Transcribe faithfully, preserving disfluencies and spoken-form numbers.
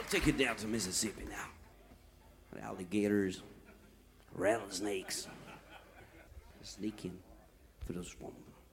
Take it down to Mississippi now. Alligators, rattlesnakes, sneaking through the swamp.